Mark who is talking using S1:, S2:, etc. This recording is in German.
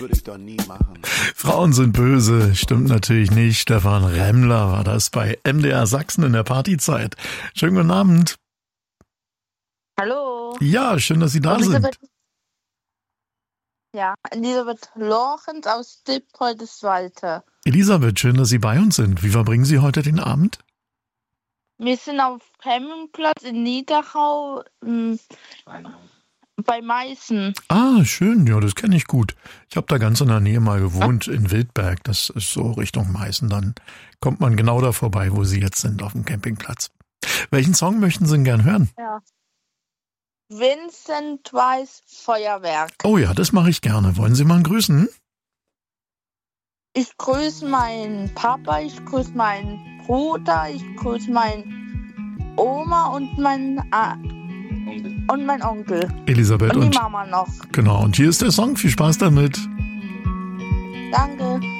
S1: würde ich doch nie machen.
S2: Frauen sind böse, stimmt natürlich nicht. Stefan Remmler war das bei MDR Sachsen in der Partyzeit. Schönen guten Abend.
S3: Hallo.
S2: Ja, schön, dass Sie da sind.
S3: Ja, Elisabeth Lorenz aus Dippoldeswalde.
S2: Elisabeth, schön, dass Sie bei uns sind. Wie verbringen Sie heute den Abend?
S3: Wir sind auf Campingplatz in Niedachau bei Meißen.
S2: Ah, schön, ja, das kenne ich gut. Ich habe da ganz in der Nähe mal gewohnt, in Wildberg. Das ist so Richtung Meißen. Dann kommt man genau da vorbei, wo Sie jetzt sind, auf dem Campingplatz. Welchen Song möchten Sie denn gern hören?
S3: Ja. Vincent Weiss Feuerwerk.
S2: Oh ja, das mache ich gerne. Wollen Sie mal grüßen?
S3: Ich grüße meinen Papa, ich grüße meinen Bruder, ich grüße meinen Oma und mein Onkel.
S2: Elisabeth
S3: und die Mama noch.
S2: Genau, und hier ist der Song. Viel Spaß damit.
S3: Danke.